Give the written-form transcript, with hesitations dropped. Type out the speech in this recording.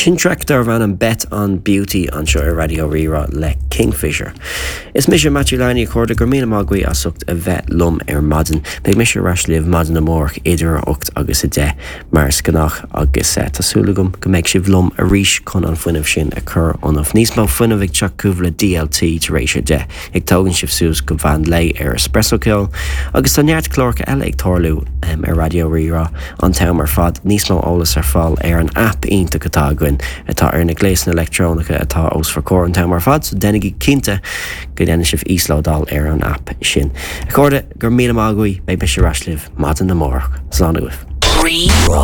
Sin tractar van an bet on beauty an seo radio rira le Kingfisher. Is mis Matthew Liney chuirde gur míle mágaí a sucht a bheith lum madan, beag mis raslih madan amórch idir 8 agus a 10 mars gannach agus tásúlagum go méid sibh lum a ríis chun an fuinmh sin a chur anmh. Níos má fuinmh ag teach cúbla DLT tar éis de ag tógann sibh sús go bhain lei espresso kill agus tá neart clór eile ag tórlú radio rira an tamar fad níos má ólas fáil an app ionta gotá gin atá na gléisna electrónica atá os for cór an tamar fad, so dennig cínta go déana sibh ísládal an app sin. Accorda gur míle mágaí be be se raslih madan na mórach. Slánagah.